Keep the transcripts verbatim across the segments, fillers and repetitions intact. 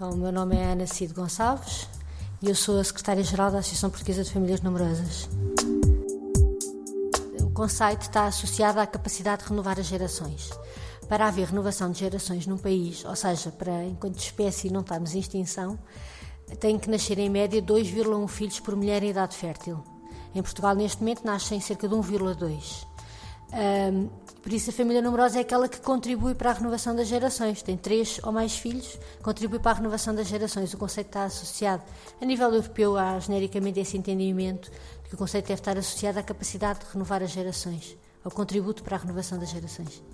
Então, o meu nome é Ana Cid Gonçalves e eu sou a secretária-geral da Associação Portuguesa de Famílias Numerosas. O conceito está associado à capacidade de renovar as gerações. Para haver renovação de gerações num país, ou seja, para enquanto espécie não estarmos em extinção, tem que nascer em média dois vírgula um filhos por mulher em idade fértil. Em Portugal, neste momento, nascem cerca de um vírgula dois. Um, por isso, a família numerosa é aquela que contribui para a renovação das gerações. Tem três ou mais filhos, contribui para a renovação das gerações. O conceito está associado, a nível europeu, há genericamente esse entendimento de que o conceito deve estar associado à capacidade de renovar as gerações, ao contributo para a renovação das gerações.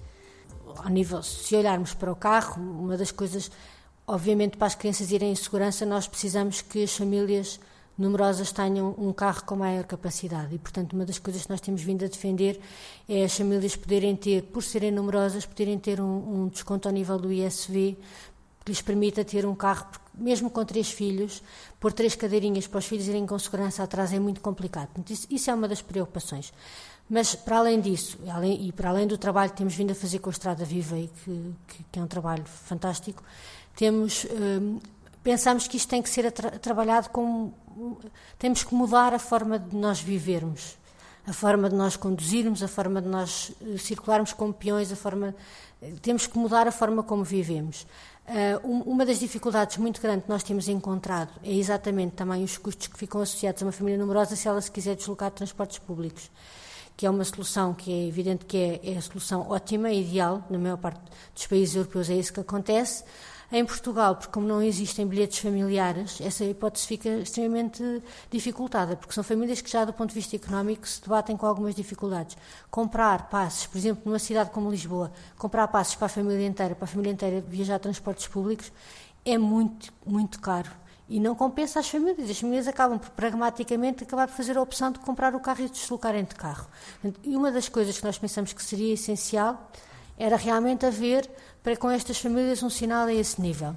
Ao nível, se olharmos para o carro, uma das coisas, obviamente, para as crianças irem em segurança, nós precisamos que as famílias numerosas tenham um carro com maior capacidade e, portanto, uma das coisas que nós temos vindo a defender é as famílias poderem ter, por serem numerosas, poderem ter um, um desconto ao nível do I S V que lhes permita ter um carro, porque mesmo com três filhos, pôr três cadeirinhas para os filhos irem com segurança atrás é muito complicado. Portanto, isso, isso é uma das preocupações. Mas, para além disso, além, e para além do trabalho que temos vindo a fazer com a Estrada Viva, e que, que, que é um trabalho fantástico, temos... Hum, Pensamos que isto tem que ser tra- trabalhado como... Temos que mudar a forma de nós vivermos, a forma de nós conduzirmos, a forma de nós uh, circularmos como peões, a forma... Temos que mudar a forma como vivemos. Uh, um, uma das dificuldades muito grandes que nós temos encontrado é exatamente também os custos que ficam associados a uma família numerosa se ela se quiser deslocar de transportes públicos, que é uma solução que é evidente que é, é a solução ótima, ideal, na maior parte dos países europeus é isso que acontece. Em Portugal, porque como não existem bilhetes familiares, essa hipótese fica extremamente dificultada, porque são famílias que já do ponto de vista económico se debatem com algumas dificuldades. Comprar passes, por exemplo, numa cidade como Lisboa, comprar passes para a família inteira, para a família inteira viajar a transportes públicos, é muito, muito caro. E não compensa as famílias. As famílias acabam por, pragmaticamente, acabar por fazer a opção de comprar o carro e de deslocarem de carro. E uma das coisas que nós pensamos que seria essencial era realmente haver, para com estas famílias, um sinal a esse nível.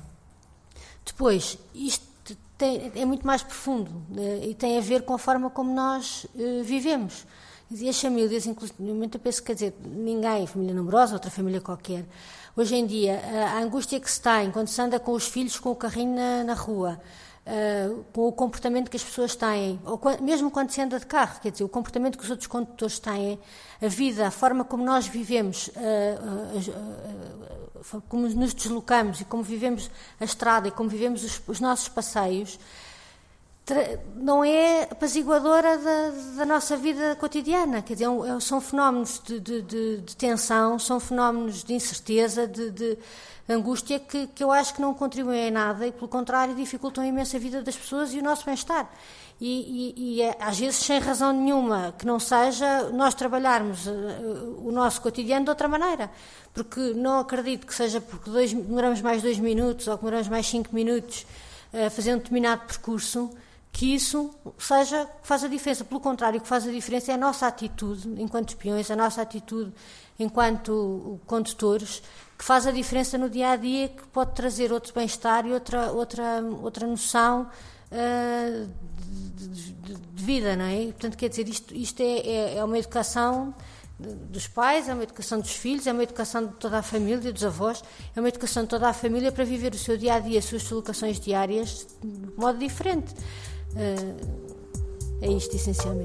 Depois, isto tem, é muito mais profundo eh, e tem a ver com a forma como nós eh, vivemos. E as famílias, inclusive, eu penso, quer dizer, ninguém, família numerosa, outra família qualquer, hoje em dia, a, a angústia que se tem quando se anda com os filhos com o carrinho na, na rua, Uh, com o comportamento que as pessoas têm, ou quando, mesmo quando se anda de carro, quer dizer, o comportamento que os outros condutores têm, a vida, a forma como nós vivemos, uh, uh, uh, uh, como nos deslocamos e como vivemos a estrada e como vivemos os, os nossos passeios, tra- não é apaziguadora da, da nossa vida cotidiana. Quer dizer, é, são fenómenos de, de, de, de tensão, são fenómenos de incerteza, de, de angústia que, que eu acho que não contribuem em nada e, pelo contrário, dificultam imenso a vida das pessoas e o nosso bem-estar. E, e, e às vezes, sem razão nenhuma, que não seja nós trabalharmos uh, o nosso cotidiano de outra maneira. Porque não acredito que seja porque dois, demoramos mais dois minutos ou que demoramos mais cinco minutos a uh, fazer um determinado percurso, que isso seja que faz a diferença. Pelo contrário, o que faz a diferença é a nossa atitude enquanto espiões, a nossa atitude enquanto condutores, que faz a diferença no dia-a-dia, que pode trazer outro bem-estar e outra, outra, outra noção uh, de, de, de vida, não é? E, portanto, quer dizer, isto, isto é, é, é uma educação dos pais, é uma educação dos filhos, é uma educação de toda a família, dos avós, é uma educação de toda a família para viver o seu dia-a-dia, as suas deslocações diárias de modo diferente. Uh, é isto, essencialmente.